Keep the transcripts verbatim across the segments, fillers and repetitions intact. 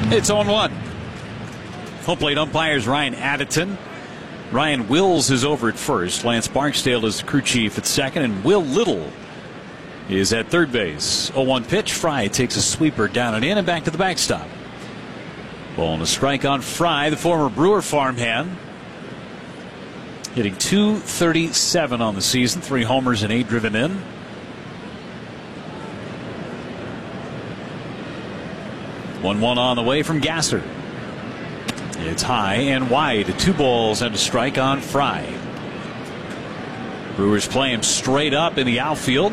It's oh one. Home plate umpires Ryan Addington. Ryan Wills is over at first. Lance Barksdale is the crew chief at second. And Will Little is at third base. oh one pitch. Fry takes a sweeper down and in and back to the backstop. Ball and a strike on Fry, the former Brewer farmhand. Hitting two thirty-seven on the season. Three homers and eight driven in. one one on the way from Gasser. It's high and wide. Two balls and a strike on Fry. Brewers play him straight up in the outfield.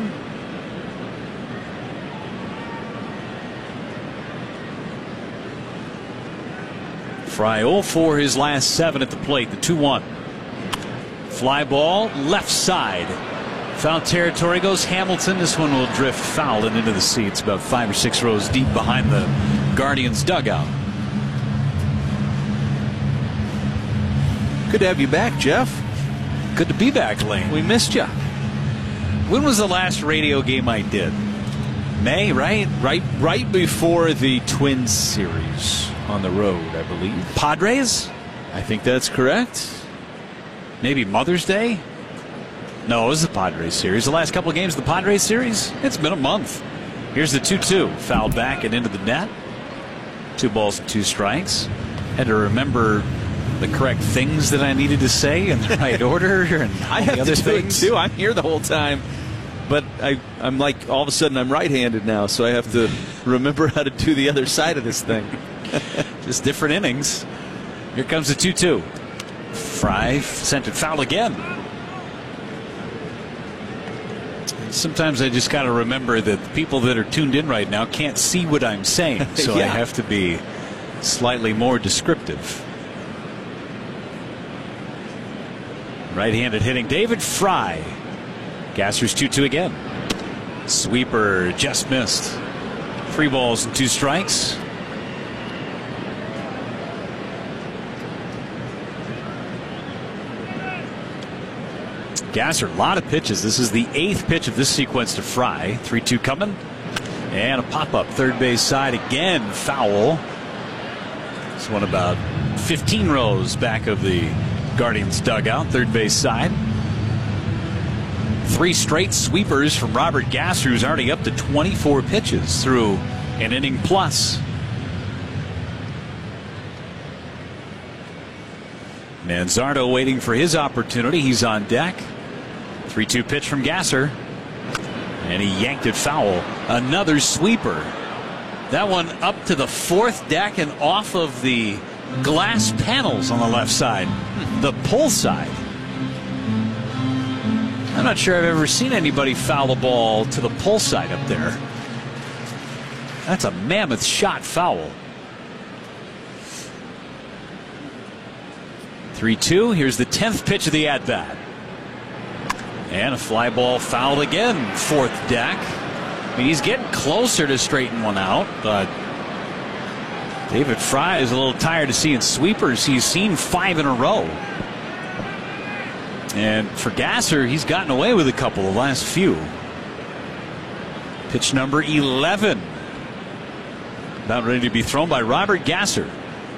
Fry oh for his last seven at the plate. The two one. Fly ball left side. Foul territory goes Hamilton. This one will drift foul and into the seats about five or six rows deep behind the Guardians dugout. Good to have you back, Jeff. Good to be back, Lane. We missed you. When was the last radio game I did? May, right? Right, right before the Twins series on the road, I believe. Padres? I think that's correct. Maybe Mother's Day? No, it was the Padres series. The last couple of games of the Padres series? It's been a month. Here's the two two. Fouled back and into the net. Two balls and two strikes. Had to remember the correct things that I needed to say in the right order and all I have the other to do things. it too. I'm here the whole time. But I, I'm like, all of a sudden I'm right-handed now, so I have to remember how to do the other side of this thing. Just different innings. Here comes the two two. Fry sent it foul again. Sometimes I just got to remember that the people that are tuned in right now can't see what I'm saying, so yeah. I have to be slightly more descriptive. Right-handed hitting David Fry. Gasser's two two again. Sweeper just missed. Three balls and two strikes. Gasser, a lot of pitches. This is the eighth pitch of this sequence to Fry. three two coming. And a pop-up third base side again. Foul. This one about fifteen rows back of the Guardians dugout. Third base side. Three straight sweepers from Robert Gasser, who's already up to twenty-four pitches through an inning plus. Manzardo waiting for his opportunity. He's on deck. three two pitch from Gasser. And he yanked it foul. Another sweeper. That one up to the fourth deck and off of the glass panels on the left side. The pull side. I'm not sure I've ever seen anybody foul a ball to the pull side up there. That's a mammoth shot foul. three two. Here's the tenth pitch of the at-bat. And a fly ball fouled again. Fourth deck. I mean, he's getting closer to straighten one out, but David Fry is a little tired of seeing sweepers. He's seen five in a row. And for Gasser, he's gotten away with a couple the last few. Pitch number eleven. About ready to be thrown by Robert Gasser.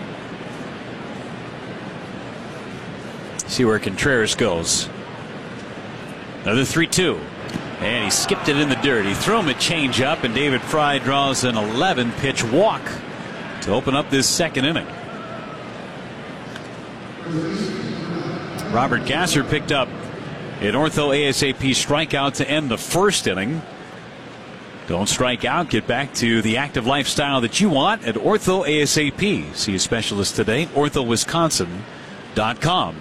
See where Contreras goes. Another three two. And he skipped it in the dirt. He threw him a change up, and David Fry draws an eleven pitch walk to open up this second inning. Robert Gasser picked up an ortho ASAP strikeout to end the first inning. Don't strike out. Get back to the active lifestyle that you want at Ortho ASAP. See a specialist today. ortho wisconsin dot com.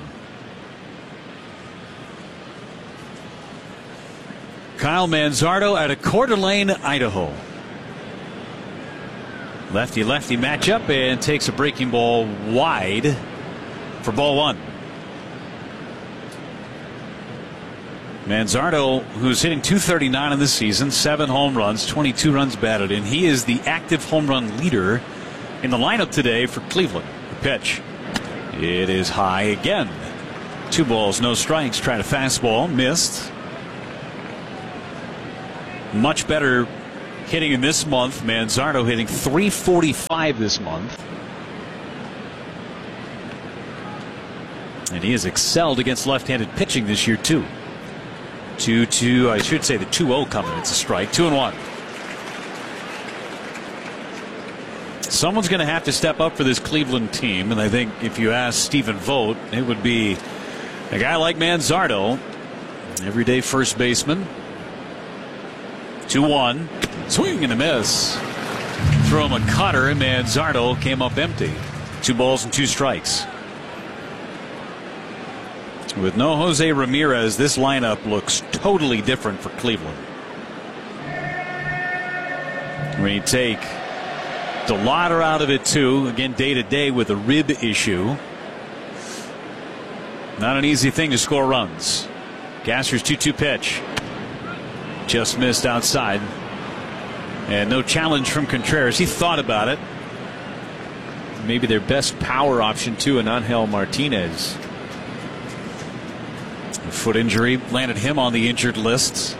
Kyle Manzardo out of Coeur d'Alene, Idaho. Lefty-lefty matchup, and takes a breaking ball wide for ball one. Manzardo, who's hitting two thirty-nine in this season, seven home runs, twenty-two runs batted in. He is the active home run leader in the lineup today for Cleveland. The pitch. It is high again. Two balls, no strikes. Tried a fastball, missed. Much better hitting in this month. Manzardo hitting three forty-five this month. And he has excelled against left-handed pitching this year, too. two two, I should say the two oh coming. It's a strike. two and one. Someone's going to have to step up for this Cleveland team. And I think if you ask Stephen Vogt, it would be a guy like Manzardo, everyday first baseman. two one. Swing and a miss. Throw him a cutter, and Manzardo came up empty. Two balls and two strikes. With no Jose Ramirez, this lineup looks totally different for Cleveland. When you take DeLauder out of it too, again day to day with a rib issue. Not an easy thing to score runs. Gasser's two two pitch. Just missed outside. And no challenge from Contreras. He thought about it. Maybe their best power option too, and Angel Martinez. A foot injury landed him on the injured lists.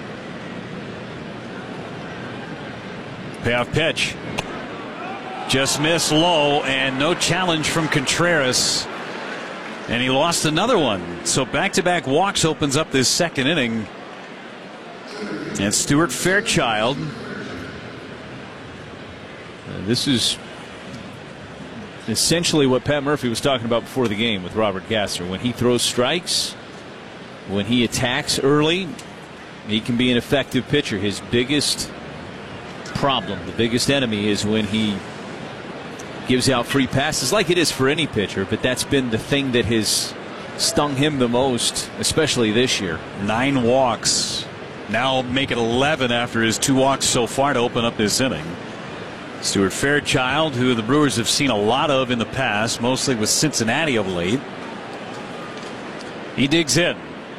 Payoff pitch. Just missed low, and no challenge from Contreras. And he lost another one. So back-to-back walks opens up this second inning. And Stuart Fairchild. Uh, this is essentially what Pat Murphy was talking about before the game with Robert Gasser. When he throws strikes, when he attacks early, he can be an effective pitcher. His biggest problem, the biggest enemy, is when he gives out free passes, like it is for any pitcher, but that's been the thing that has stung him the most, especially this year. Nine walks. Now make it eleven after his two walks so far to open up this inning. Stuart Fairchild, who the Brewers have seen a lot of in the past, mostly with Cincinnati of late. He digs in.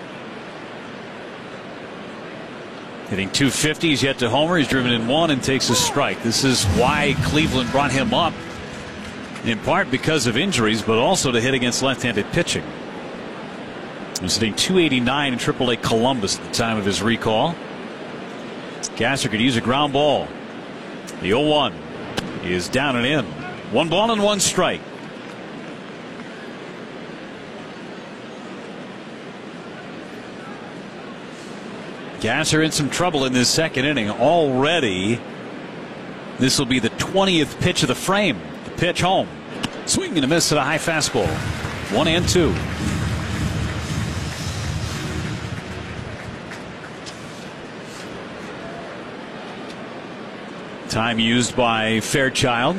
Hitting two fifty, he's yet to homer. He's driven in one and takes a strike. This is why Cleveland brought him up, in part because of injuries, but also to hit against left-handed pitching. He was hitting two eighty-nine in triple A Columbus at the time of his recall. Gasser could use a ground ball. The oh one is down and in. One ball and one strike. Gasser in some trouble in this second inning already. This will be the twentieth pitch of the frame. The pitch home. Swing and a miss at a high fastball. One and two. Time used by Fairchild.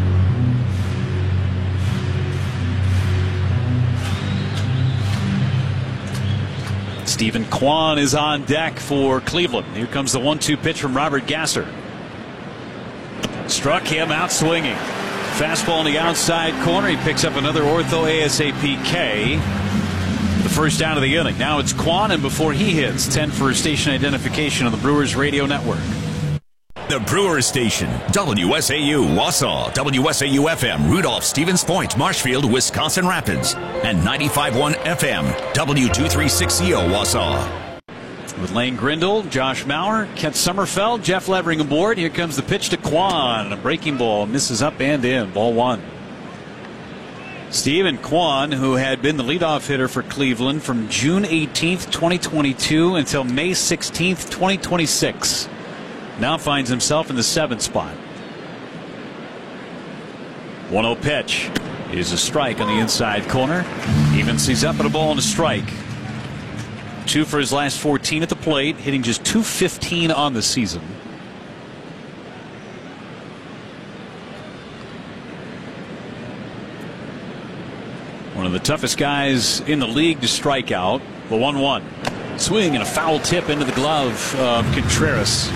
Stephen Kwan is on deck for Cleveland. Here comes the one two pitch from Robert Gasser. Struck him out swinging. Fastball in the outside corner. He picks up another ortho ASAP K. The first down of the inning. Now it's Kwan, and before he hits, ten for station identification on the Brewers Radio Network. The Brewers Station, W S A U Wausau, W S A U F M Rudolph Stevens Point, Marshfield, Wisconsin Rapids, and ninety-five point one F M, W two thirty-six C O Wausau. With Lane Grindle, Josh Mauer, Kent Sommerfeld, Jeff Levering aboard. Here comes the pitch to Kwan. A breaking ball misses up and in. Ball one. Stephen Kwan, who had been the leadoff hitter for Cleveland from June eighteenth, twenty twenty-two until May sixteenth, twenty twenty-six. Now finds himself in the seventh spot. one oh pitch is a strike on the inside corner. Evans, he's up at a ball and a strike. Two for his last fourteen at the plate, hitting just two fifteen on the season. One of the toughest guys in the league to strike out. The one one. Swing and a foul tip into the glove of Contreras.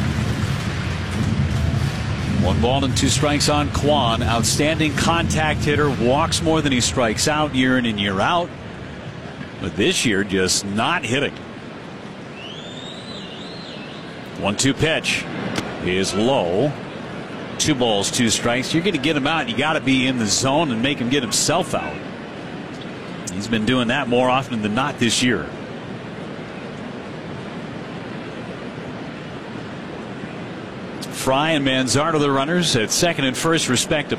One ball and two strikes on Kwan. Outstanding contact hitter. Walks more than he strikes out year in and year out. But this year just not hitting. one two pitch is low. Two balls, two strikes. You're going to get him out. You got to be in the zone and make him get himself out. He's been doing that more often than not this year. Fry and Manzardo the runners at second and first respectively.